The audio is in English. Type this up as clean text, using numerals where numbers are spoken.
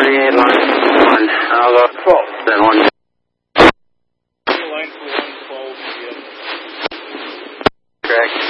38, line 1. I'll go 12. Then 1. Line for 112, yeah. Correct.